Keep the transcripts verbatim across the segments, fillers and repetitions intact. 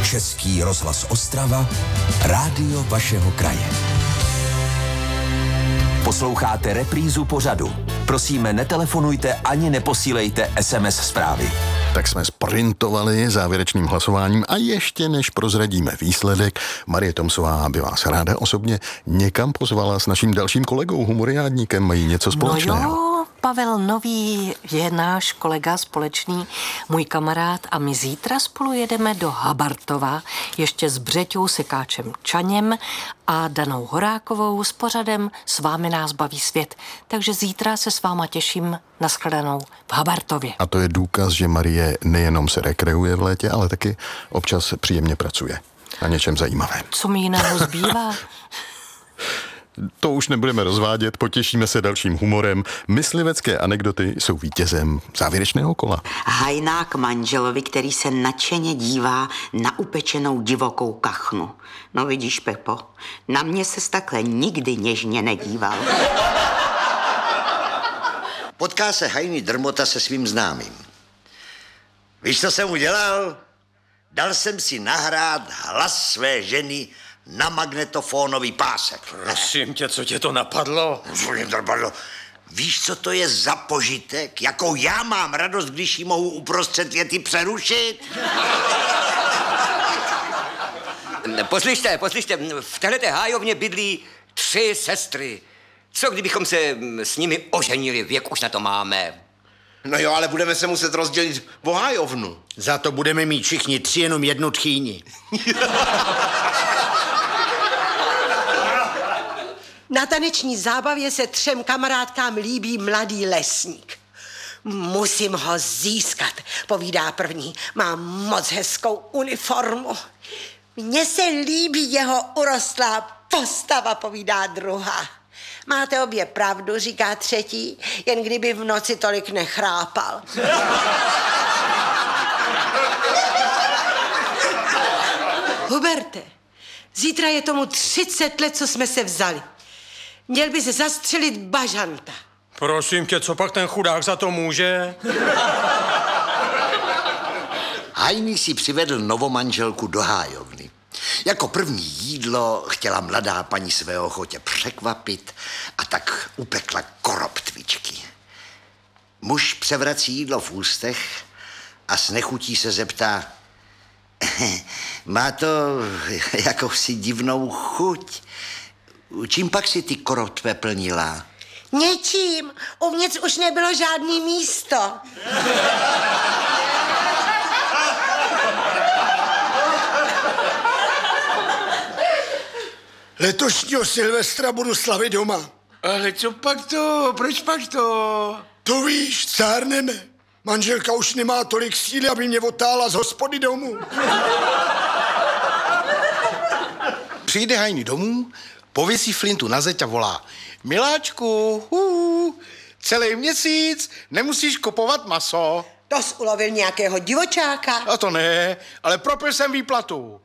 Český rozhlas Ostrava, rádio vašeho kraje. Posloucháte reprízu pořadu. Prosíme, netelefonujte ani neposílejte es em es zprávy. Tak jsme sprintovali závěrečným hlasováním a ještě než prozradíme výsledek, Marie Tomsová by vás ráda osobně někam pozvala s naším dalším kolegou, humoriádníkem, mají něco společného. No jo, Pavel Nový je náš kolega společný, můj kamarád a my zítra spolu jedeme do Habartova, ještě s Břeťou Sekáčem Čaněm a Danou Horákovou s pořadem S vámi nás baví svět. Takže zítra se s váma těším na shledanou v Habartově. A to je důkaz, že Marie nejenom se rekreuje v létě, ale taky občas příjemně pracuje na něčem zajímavém. Co mi jiného zbývá? To už nebudeme rozvádět, potěšíme se dalším humorem. Myslivecké anekdoty jsou vítězem závěrečného kola. Hajná k manželovi, který se nadšeně dívá na upečenou divokou kachnu. No vidíš, Pepo, na mě ses takhle nikdy něžně nedíval. Potká se hajný drmota se svým známým. Víš, co jsem udělal? Dal jsem si nahrát hlas své ženy na magnetofonový pásek. Prosím tě, co tě to napadlo? Co mě to napadlo? Víš, co to je za požitek? Jakou já mám radost, když ji mohu uprostřed věty přerušit? Poslyšte, poslyšte, v téhleté hájovně bydlí tři sestry. Co kdybychom se s nimi oženili, věk už na to máme. No jo, ale budeme se muset rozdělit o hájovnu. Za to budeme mít všichni tři jenom jednu tchýni. Na taneční zábavě se třem kamarádkám líbí mladý lesník. Musím ho získat, povídá první. Má moc hezkou uniformu. Mně se líbí jeho urostlá postava, povídá druhá. Máte obě pravdu, říká třetí, jen kdyby v noci tolik nechrápal. Huberte, zítra je tomu třicet let, co jsme se vzali. Měl by se zastřelit bažanta. Prosím tě, co pak ten chudák za to může? Hajný si přivedl novomanželku do hájovny. Jako první jídlo chtěla mladá paní svého chotě překvapit a tak upekla koroptvičky. Muž převrací jídlo v ústech a s nechutí se zeptá: má to jakousi divnou chuť. Čím pak si ty koroptve plnila? Něčím. Uvnitř už nebylo žádný místo. Letošního Silvestra budu slavit doma. Ale co pak to? Proč pak to? To víš, stárneme. Manželka už nemá tolik síly, aby mě otála z hospody domů. Přijde hajný domů, pověsí flintu na zeď a volá: miláčku, hů, celý měsíc nemusíš kupovat maso. To jsi ulovil nějakého divočáka? A to ne, ale propil jsem výplatu.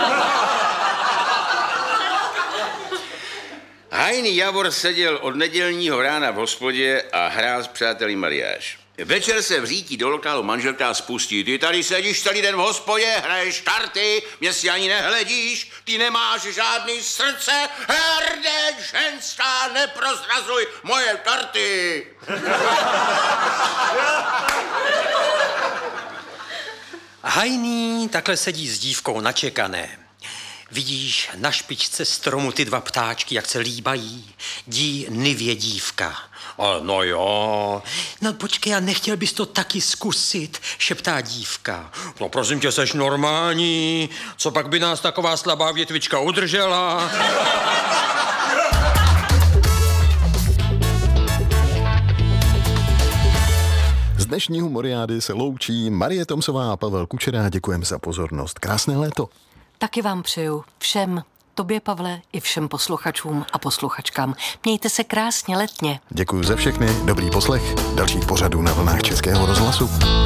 Hajný Javor seděl od nedělního rána v hospodě a hrál s přáteli mariáš. Večer se v řítí do lokálu manželka spustí: ty tady sedíš celý den v hospodě, hraješ karty, mě si ani nehledíš, ty nemáš žádný srdce, herde ženská, neprozrazuj moje karty. Hajný takhle sedí s dívkou načekané. Vidíš na špičce stromu ty dva ptáčky, jak se líbají. Dí nivě dívka. A no jo. No počkej, a nechtěl bys to taky zkusit, šeptá dívka. No prosím tě, seš normální. Co pak by nás taková slabá větvička udržela? Z dnešní humoriády se loučí Marie Tomsová a Pavel Kučera. Děkujeme za pozornost. Krásné léto. Taky vám přeju všem, tobě, Pavle, i všem posluchačům a posluchačkám. Mějte se krásně letně. Děkuji za všechny, dobrý poslech dalších pořadů na vlnách Českého rozhlasu.